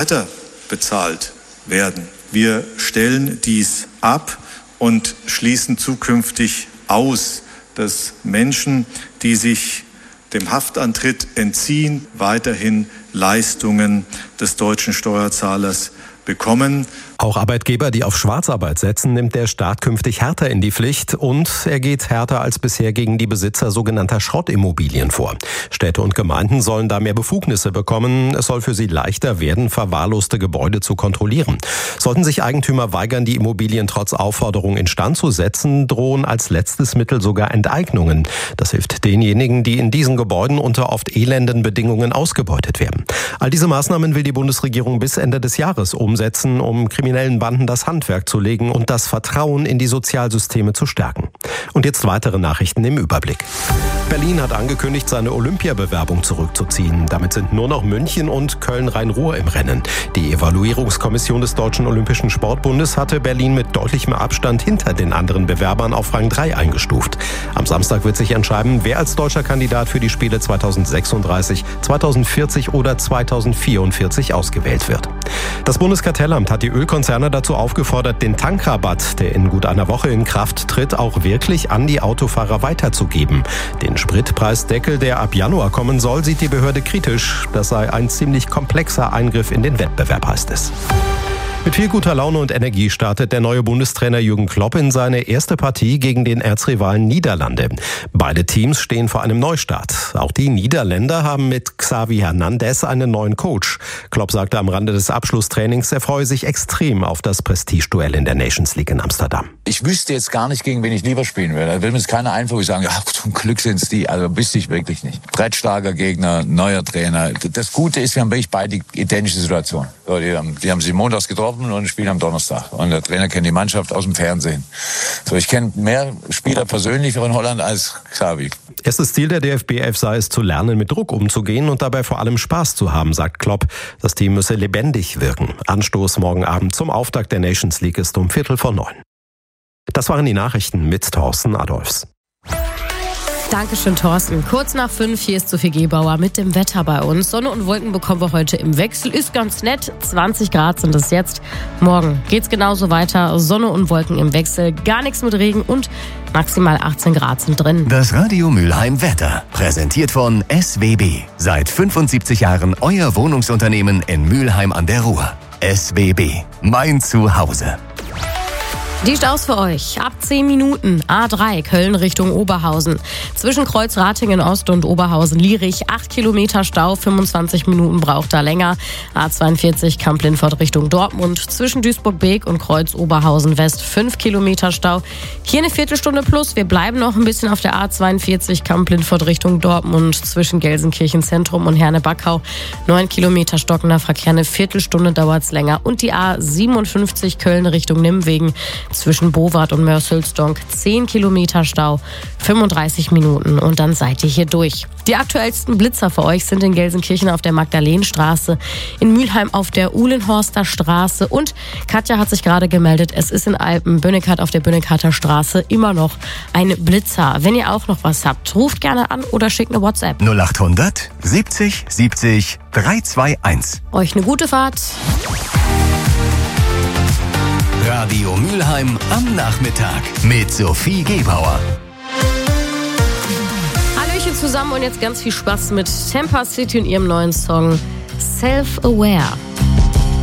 weiter bezahlt werden. Wir stellen dies ab und schließen zukünftig aus, dass Menschen, die sich dem Haftantritt entziehen, weiterhin Leistungen des deutschen Steuerzahlers bekommen. Auch Arbeitgeber, die auf Schwarzarbeit setzen, nimmt der Staat künftig härter in die Pflicht und er geht härter als bisher gegen die Besitzer sogenannter Schrottimmobilien vor. Städte und Gemeinden sollen da mehr Befugnisse bekommen. Es soll für sie leichter werden, verwahrloste Gebäude zu kontrollieren. Sollten sich Eigentümer weigern, die Immobilien trotz Aufforderung instand zu setzen, drohen als letztes Mittel sogar Enteignungen. Das hilft denjenigen, die in diesen Gebäuden unter oft elenden Bedingungen ausgebeutet werden. All diese Maßnahmen will die Bundesregierung bis Ende des Jahres umsetzen, um kriminellen Banden das Handwerk zu legen und das Vertrauen in die Sozialsysteme zu stärken. Und jetzt weitere Nachrichten im Überblick. Berlin hat angekündigt, seine Olympiabewerbung zurückzuziehen. Damit sind nur noch München und Köln-Rhein-Ruhr im Rennen. Die Evaluierungskommission des Deutschen Olympischen Sportbundes hatte Berlin mit deutlichem Abstand hinter den anderen Bewerbern auf Rang 3 eingestuft. Am Samstag wird sich entscheiden, wer als deutscher Kandidat für die Spiele 2036, 2040 oder 2044 ausgewählt wird. Das Bundeskartellamt hat die Ölkonzerne dazu aufgefordert, den Tankrabatt, der in gut einer Woche in Kraft tritt, auch wirklich an die Autofahrer weiterzugeben. Den Spritpreisdeckel, der ab Januar kommen soll, sieht die Behörde kritisch. Das sei ein ziemlich komplexer Eingriff in den Wettbewerb, heißt es. Mit viel guter Laune und Energie startet der neue Bundestrainer Jürgen Klopp in seine erste Partie gegen den Erzrivalen Niederlande. Beide Teams stehen vor einem Neustart. Auch die Niederländer haben mit Xavi Hernandez einen neuen Coach. Klopp sagte am Rande des Abschlusstrainings, er freue sich extrem auf das Prestigeduell in der Nations League in Amsterdam. Ich wüsste jetzt gar nicht, gegen wen ich lieber spielen würde. Da will mir jetzt keiner einfach sagen, ja, zum Glück sind's die. Also wüsste ich wirklich nicht. Brettstarker Gegner, neuer Trainer. Das Gute ist, wir haben wirklich beide identische Situationen. So, die haben sich montags getroffen und spielen am Donnerstag. Und der Trainer kennt die Mannschaft aus dem Fernsehen. So, ich kenne mehr Spieler persönlich in Holland als Xavi. Erstes Ziel der DFB 11 sei es, zu lernen, mit Druck umzugehen und dabei vor allem Spaß zu haben, sagt Klopp. Das Team müsse lebendig wirken. Anstoß morgen Abend zum Auftakt der Nations League ist um 8:45. Das waren die Nachrichten mit Thorsten Adolfs. Dankeschön, Thorsten. Kurz nach 5, hier ist Sophie Gebauer mit dem Wetter bei uns. Sonne und Wolken bekommen wir heute im Wechsel. Ist ganz nett. 20 Grad sind es jetzt. Morgen geht's genauso weiter. Sonne und Wolken im Wechsel. Gar nichts mit Regen und maximal 18 Grad sind drin. Das Radio Mülheim Wetter. Präsentiert von SWB. Seit 75 Jahren euer Wohnungsunternehmen in Mülheim an der Ruhr. SWB. Mein Zuhause. Die Staus für euch. Ab 10 Minuten. A3 Köln Richtung Oberhausen. Zwischen Kreuz-Ratingen Ost und Oberhausen-Lierich 8 Kilometer Stau. 25 Minuten braucht da länger. A42 Kamp-Lindfort Richtung Dortmund. Zwischen Duisburg-Beek und Kreuz-Oberhausen-West 5 Kilometer Stau. Hier eine Viertelstunde plus. Wir bleiben noch ein bisschen auf der A42 Kamp-Lindfort Richtung Dortmund. Zwischen Gelsenkirchen Zentrum und Herne-Backau 9 Kilometer stockender Verkehr. Eine Viertelstunde dauert's länger. Und die A57 Köln Richtung Nimwegen. Zwischen Bowart und Mörshülsdonk 10 Kilometer Stau, 35 Minuten und dann seid ihr hier durch. Die aktuellsten Blitzer für euch sind in Gelsenkirchen auf der Magdalenenstraße, in Mülheim auf der Uhlenhorster Straße und Katja hat sich gerade gemeldet, es ist in Alpen-Bönneckardt auf der Bönneckarter Straße immer noch ein Blitzer. Wenn ihr auch noch was habt, ruft gerne an oder schickt eine WhatsApp. 0800 70 70 321. Euch eine gute Fahrt. Radio Mülheim am Nachmittag mit Sophie Gebauer. Hallöchen zusammen und jetzt ganz viel Spaß mit Tampa City und ihrem neuen Song Self-Aware.